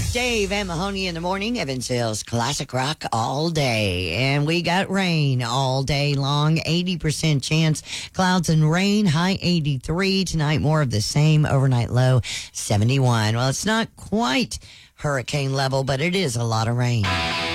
Dave and Mahoney in the morning, Evansville's classic rock all day. And we got rain all day long, 80% chance. Clouds and rain, high 83. Tonight, more of the same. Overnight low, 71. Well, it's not quite hurricane level, but it is a lot of rain.